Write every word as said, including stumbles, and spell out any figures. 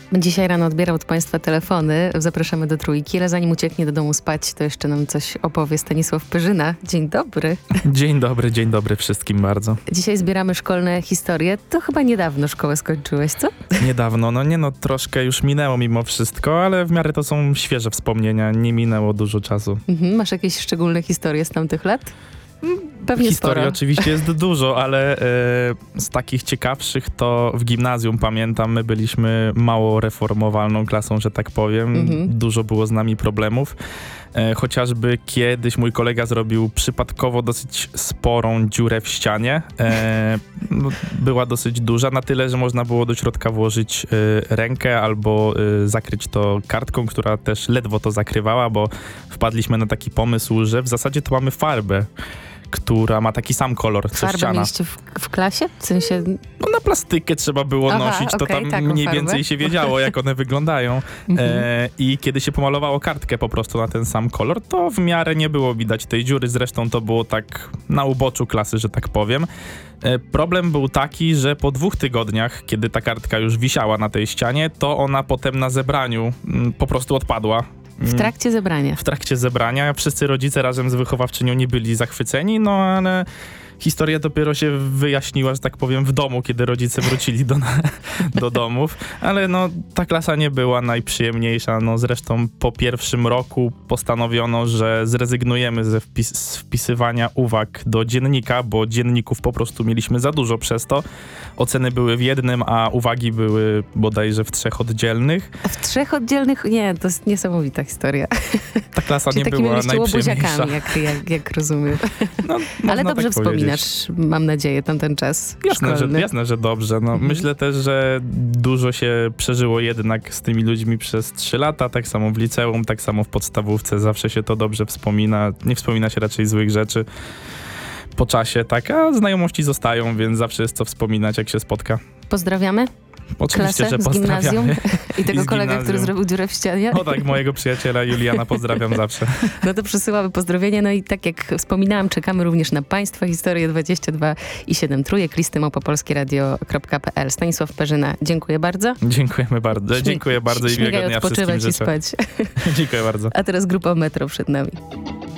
Dzisiaj rano odbierał od Państwa telefony. Zapraszamy do Trójki, ale zanim ucieknie do domu spać, to jeszcze nam coś opowie Stanisław Perzyna. Dzień dobry. Dzień dobry, dzień dobry wszystkim bardzo. Dzisiaj zbieramy szkolne historie. To chyba niedawno szkołę skończyłeś, co? Niedawno, no nie no, troszkę już minęło mimo wszystko, ale w miarę to są świeże wspomnienia, nie minęło dużo czasu. Mhm. Masz jakieś szczególne historie z tamtych lat? Pewnie Historii sporo. oczywiście jest dużo, ale e, z takich ciekawszych to w gimnazjum pamiętam, my byliśmy mało reformowalną klasą, że tak powiem. Mhm. Dużo było z nami problemów. E, chociażby kiedyś mój kolega zrobił przypadkowo dosyć sporą dziurę w ścianie. E, no, była dosyć duża, na tyle, że można było do środka włożyć e, rękę albo e, zakryć to kartką, która też ledwo to zakrywała, bo wpadliśmy na taki pomysł, że w zasadzie to mamy farbę, która ma taki sam kolor, co Farbę ściana. mieliście w, w klasie? W sensie... No na plastykę trzeba było Aha, nosić, to okej, tam taką mniej farbę. więcej się wiedziało, jak one wyglądają. Mhm. E, I kiedy się pomalowało kartkę po prostu na ten sam kolor, to w miarę nie było widać tej dziury. Zresztą to było tak na uboczu klasy, że tak powiem. E, problem był taki, że po dwóch tygodniach, kiedy ta kartka już wisiała na tej ścianie, to ona potem na zebraniu mm, po prostu odpadła. W trakcie zebrania. W trakcie zebrania. Wszyscy rodzice razem z wychowawczynią nie byli zachwyceni, no ale historia dopiero się wyjaśniła, że tak powiem, w domu, kiedy rodzice wrócili do, do domów. Ale no, ta klasa nie była najprzyjemniejsza. No, zresztą po pierwszym roku postanowiono, że zrezygnujemy ze wpis- z wpisywania uwag do dziennika, bo dzienników po prostu mieliśmy za dużo przez to. Oceny były w jednym, a uwagi były bodajże w trzech oddzielnych. A w trzech oddzielnych? Nie, to jest niesamowita historia. Ta klasa Czyli nie takimi była byliście najprzyjemniejsza. łobuziakami, jak, jak, jak rozumiem. No, Ale można dobrze tak wspominasz, powiedzieć. mam nadzieję, tamten czas Jasne, że, szkolny. jasne, że dobrze. No, Mhm. Myślę też, że dużo się przeżyło jednak z tymi ludźmi przez trzy lata, tak samo w liceum, tak samo w podstawówce. Zawsze się to dobrze wspomina. Nie wspomina się raczej złych rzeczy po czasie, tak, a znajomości zostają, więc zawsze jest co wspominać, jak się spotka. Pozdrawiamy Oczywiście, klasę że z gimnazjum pozdrawiamy. i tego I z kolegę, gimnazjum. który zrobił dziurę w ścianie. O tak, mojego przyjaciela Juliana pozdrawiam zawsze. No to przesyłamy pozdrowienia. No i tak jak wspominałam, czekamy również na Państwa historię dwadzieścia dwa i siedem trójek, listy małpa polskie radio kropka p l. Stanisław Perzyna, dziękuję bardzo. Dziękuję bardzo. Śmig- Dziękuję bardzo i śmigaj, miłego dnia wszystkim odpoczywać i życzę. spać. Dziękuję bardzo. A teraz grupa Metro przed nami.